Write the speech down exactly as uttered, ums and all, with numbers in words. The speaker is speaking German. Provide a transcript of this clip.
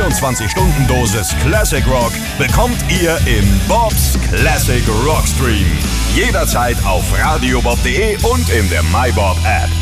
vierundzwanzig-Stunden-Dosis Classic Rock bekommt ihr im Bobs Classic Rock Stream. Jederzeit auf radiobob punkt de und in der MyBob App.